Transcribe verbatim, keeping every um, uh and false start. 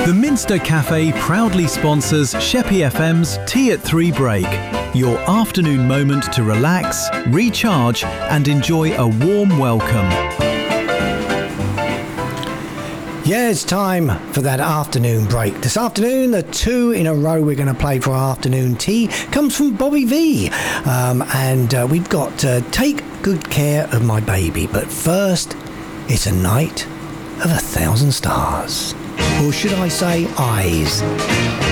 The Minster Cafe proudly sponsors Sheppey F M's Tea at Three Break, your afternoon moment to relax, recharge and enjoy a warm welcome. Yeah, it's time for that afternoon break. This afternoon, the two in a row we're going to play for our afternoon tea comes from Bobby V. Um, and uh, we've got uh, Take Good Care of My Baby. But first, it's a night of a thousand stars. Or should I say eyes?